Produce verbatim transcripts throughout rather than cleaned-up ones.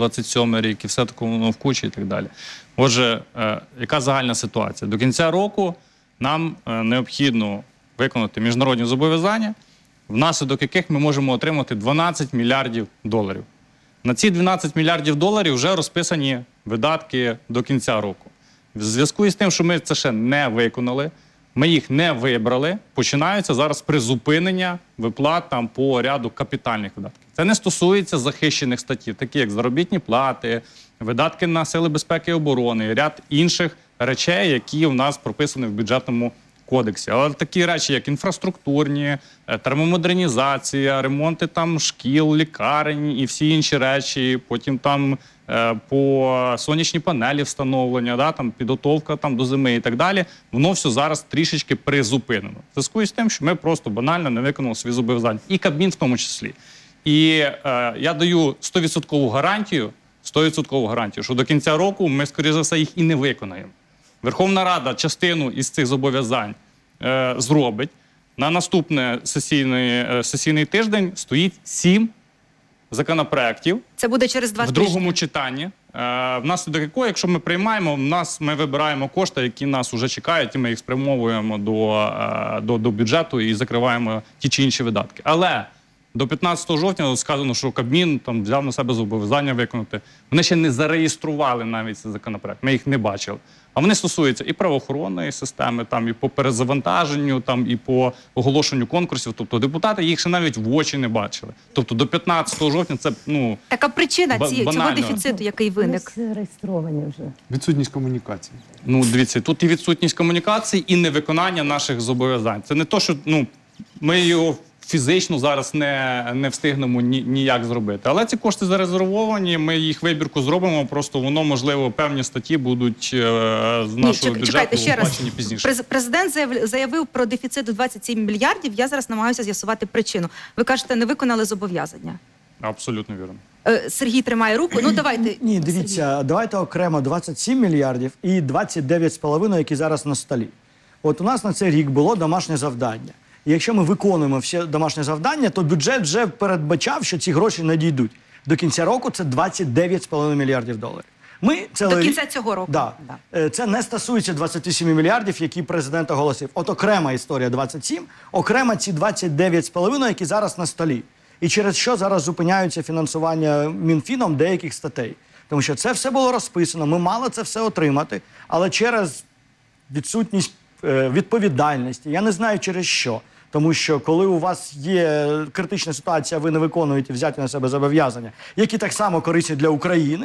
двадцять сьомий рік, і все таке воно в кучі і так далі. Отже, е, яка загальна ситуація? До кінця року нам е, необхідно виконати міжнародні зобов'язання, внаслідок яких ми можемо отримати дванадцять мільярдів доларів. На ці дванадцять мільярдів доларів вже розписані видатки до кінця року. В зв'язку із тим, що ми це ще не виконали, ми їх не вибрали, починаються зараз призупинення виплат там по ряду капітальних видатків. Це не стосується захищених статей, такі як заробітні плати, видатки на сили безпеки і оборони, ряд інших речей, які у нас прописані в бюджетному кодексі. Але такі речі, як інфраструктурні, термомодернізація, ремонти там шкіл, лікарень і всі інші речі, потім там е, по сонячні панелі встановлення, да, там підготовка там до зими і так далі, воно все зараз трішечки призупинено. В зв'язку з тим, що ми просто банально не виконали свої зобов'язання. І Кабмін в тому числі. І е, я даю сто відсотків гарантію, сто відсотків гарантію, що до кінця року ми, скоріше за все, їх і не виконаємо. Верховна Рада частину із цих зобов'язань е, зробить. На наступний сесійний, е, сесійний тиждень стоїть сім законопроєктів. Це буде через два тижні. В другому читанні. Е, внаслідок якого, якщо ми приймаємо, в нас, ми вибираємо кошти, які нас вже чекають, і ми їх спрямовуємо до, е, до, до бюджету і закриваємо ті чи інші видатки. Але до п'ятнадцятого жовтня сказано, що Кабмін там взяв на себе зобов'язання виконати. Вони ще не зареєстрували навіть цей законопроект, ми їх не бачили. А вони стосуються і правоохоронної системи, там, і по перезавантаженню, там, і по оголошенню конкурсів. Тобто депутати їх ще навіть в очі не бачили. Тобто до п'ятнадцятого жовтня це, ну, така причина ці, цього дефіциту, який виник. Вони зареєстровані вже. Відсутність комунікації. Ну, дивіться, тут і відсутність комунікації, і невиконання наших зобов'язань. Це не то, що, ну, ми його фізично зараз не, не встигнемо ні, ніяк зробити. Але ці кошти зарезервовані, ми їх вибірку зробимо, просто воно, можливо, певні статті будуть е, з нашого Ні, бюджету чекайте, ще раз. оплачені пізніше. През- Президент заявив, заявив про дефіцит у двадцять сім мільярдів, я зараз намагаюся з'ясувати причину. Ви кажете, не виконали зобов'язання. Абсолютно вірно. Е, Сергій тримає руку, ну давайте. Ні, дивіться, давайте окремо двадцять сім мільярдів і двадцять дев'ять з половиною, які зараз на столі. От у нас на цей рік було домашнє завдання. І якщо ми виконуємо всі домашні завдання, то бюджет вже передбачав, що ці гроші надійдуть. До кінця року це двадцять дев'ять з половиною мільярдів доларів. Ми До кінця цього року. Да. Да. Це не стосується двадцяти семи мільярдів, які президент оголосив. От окрема історія двадцять сім, окремо ці двадцять дев'ять з половиною, які зараз на столі. І через що зараз зупиняються фінансування Мінфіном деяких статей. Тому що це все було розписано, ми мали це все отримати, але через відсутність е, відповідальності, я не знаю через що. Тому що коли у вас є критична ситуація, ви не виконуєте взяті на себе зобов'язання, які так само корисні для України,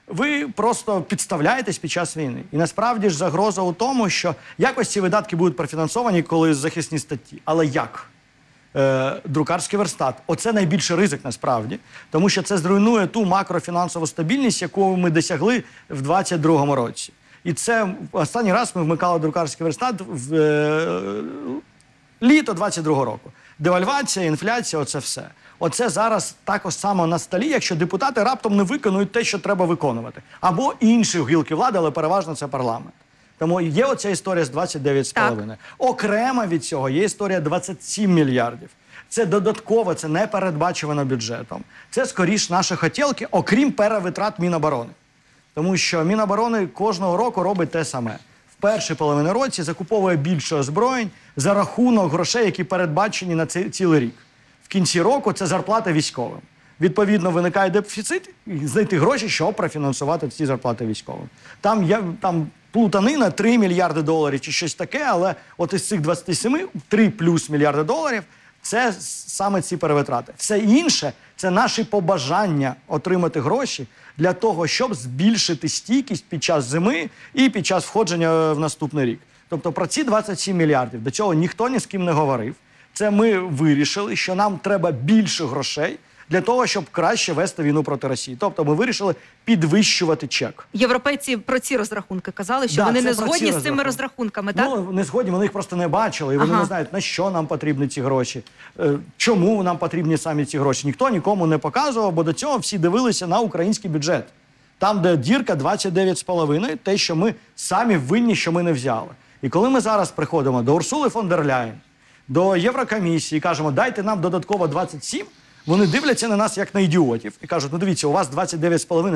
ви просто підставляєтесь під час війни. І насправді ж загроза у тому, що якось ці видатки будуть профінансовані, коли захисні статті. Але як? Е, друкарський верстат. Оце найбільший ризик насправді, тому що це зруйнує ту макрофінансову стабільність, яку ми досягли в двадцять другому році. І це останній раз ми вмикали друкарський верстат в е, літо двадцять другого року. Девальвація, інфляція, оце все. Оце зараз також само на столі, якщо депутати раптом не виконують те, що треба виконувати. Або інші гілки влади, але переважно це парламент. Тому є оця історія з двадцять дев'ять з половиною. Окремо від цього є історія двадцять сім мільярдів. Це додатково, це не передбачувано бюджетом. Це, скоріш, наші хотілки, окрім перевитрат Міноборони. Тому що Міноборони кожного року робить те саме. В першій половині році закуповує більше озброєнь за рахунок грошей, які передбачені на цей цілий рік. В кінці року це зарплата військовим. Відповідно, виникає дефіцит, і знайти гроші, щоб профінансувати ці зарплати військовим. Там, я, там плутанина три мільярди доларів чи щось таке, але от із цих двадцяти семи, три плюс мільярди доларів – це саме ці перевитрати. Все інше – це наші побажання отримати гроші для того, щоб збільшити стійкість під час зими і під час входження в наступний рік. Тобто про ці двадцять сім мільярдів, до цього ніхто ні з ким не говорив. Це ми вирішили, що нам треба більше грошей для того, щоб краще вести війну проти Росії. Тобто ми вирішили підвищувати чек. Європейці про ці розрахунки казали, що Да, вони це не про згодні ці з цими розрахунками, так? Ну, не згодні, вони їх просто не бачили, і вони Ага. не знають, на що нам потрібні ці гроші, е, чому нам потрібні самі ці гроші. Ніхто нікому не показував, бо до цього всі дивилися на український бюджет. Там, де дірка двадцять дев'ять з половиною, те, що ми самі винні, що ми не взяли. І коли ми зараз приходимо до Урсули фон дер Ляєн, до Єврокомісії і кажемо, дайте нам додатково двадцять сім, вони дивляться на нас як на ідіотів і кажуть, ну дивіться, у вас двадцять дев'ять з половиною